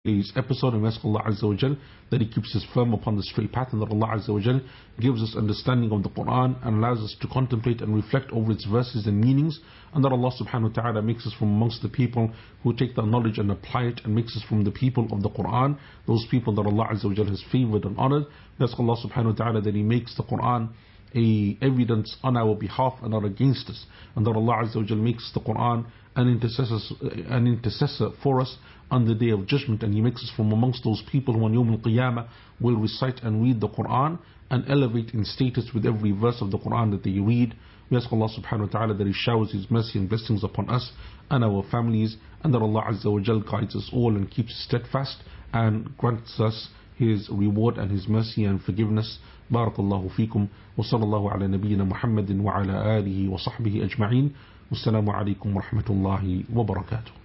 today's episode, and we ask Allah Azza wa Jal that He keeps us firm upon the straight path, and that Allah Azza wa Jal gives us understanding of the Quran and allows us to contemplate and reflect over its verses and meanings, and that Allah subhanahu wa ta'ala makes us from amongst the people who take that knowledge and apply it, and makes us from the people of the Quran, those people that Allah Azza wa Jal has favored and honored. We ask Allah subhanahu wa ta'ala that He makes the Quran a evidence on our behalf and not against us, and that Allah Azza wa Jal makes the Quran an intercessor for us on the day of judgment, and He makes us from amongst those people who on Yawm al-Qiyamah will recite and read the Quran and elevate in status with every verse of the Quran that they read. We ask Allah subhanahu wa ta'ala that He showers His mercy and blessings upon us and our families, and that Allah Azza wa Jal guides us all and keeps steadfast and grants us His reward and His mercy and forgiveness. Barakallahu feekum wa sallallahu ala nabiyyina Muhammadin wa ala alihi wa sahbihi ajma'in. Wassalamu alaikum wa rahmatullahi wa barakatuh.